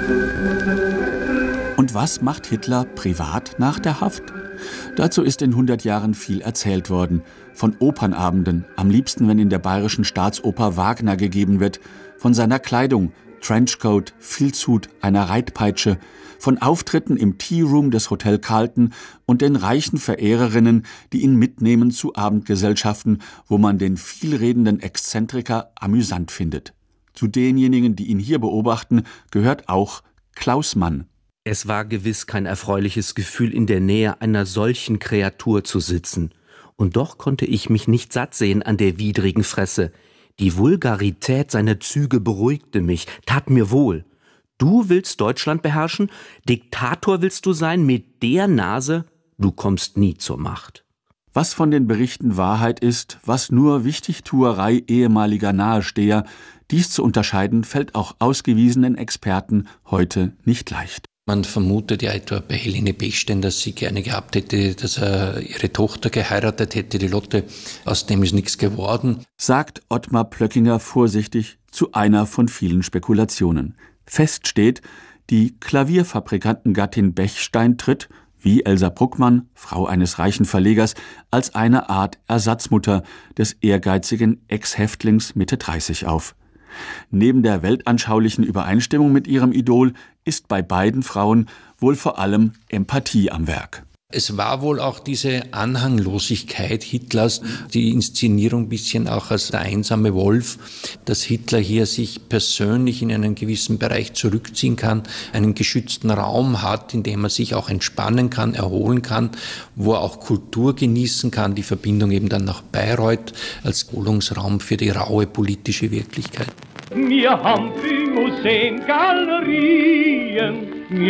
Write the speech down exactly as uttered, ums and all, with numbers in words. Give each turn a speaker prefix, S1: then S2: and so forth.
S1: Und was macht Hitler privat nach der Haft? Dazu ist in hundert Jahren viel erzählt worden. Von Opernabenden, am liebsten, wenn in der Bayerischen Staatsoper Wagner gegeben wird, von seiner Kleidung, Trenchcoat, Filzhut, einer Reitpeitsche, von Auftritten im Tea-Room des Hotel Carlton und den reichen Verehrerinnen, die ihn mitnehmen zu Abendgesellschaften, wo man den vielredenden Exzentriker amüsant findet. Zu denjenigen, die ihn hier beobachten, gehört auch Klaus Mann.
S2: Es war gewiss kein erfreuliches Gefühl, in der Nähe einer solchen Kreatur zu sitzen. Und doch konnte ich mich nicht satt sehen an der widrigen Fresse. Die Vulgarität seiner Züge beruhigte mich, tat mir wohl. Du willst Deutschland beherrschen? Diktator willst du sein mit der Nase? Du kommst nie zur Macht.
S1: Was von den Berichten Wahrheit ist, was nur Wichtigtuerei ehemaliger Nahesteher, dies zu unterscheiden, fällt auch ausgewiesenen Experten heute nicht leicht.
S3: Man vermutet ja etwa bei Helene Bechstein, dass sie gerne gehabt hätte, dass er ihre Tochter geheiratet hätte, die Lotte. Aus dem ist nichts geworden.
S1: Sagt Ottmar Plöckinger vorsichtig zu einer von vielen Spekulationen. Fest steht, die Klavierfabrikantengattin Bechstein tritt, wie Elsa Bruckmann, Frau eines reichen Verlegers, als eine Art Ersatzmutter des ehrgeizigen Ex-Häftlings Mitte dreißig auf. Neben der weltanschaulichen Übereinstimmung mit ihrem Idol ist bei beiden Frauen wohl vor allem Empathie am Werk.
S3: Es war wohl auch diese Anhanglosigkeit Hitlers, die Inszenierung ein bisschen auch als der einsame Wolf, dass Hitler hier sich persönlich in einen gewissen Bereich zurückziehen kann, einen geschützten Raum hat, in dem er sich auch entspannen kann, erholen kann, wo er auch Kultur genießen kann, die Verbindung eben dann nach Bayreuth als Erholungsraum für die raue politische Wirklichkeit.
S4: Wir haben viele Museen, Galerien,